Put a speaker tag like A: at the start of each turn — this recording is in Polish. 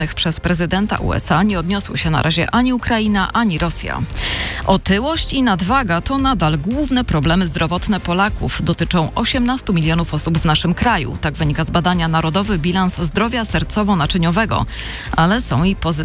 A: przez prezydenta USA nie odniosły się na razie ani Ukraina, ani Rosja. Otyłość i nadwaga to nadal główne problemy zdrowotne Polaków. Dotyczą 18 milionów osób w naszym kraju. Tak wynika z badania Narodowy Bilans Zdrowia Sercowo-Naczyniowego. Ale są i pozytywne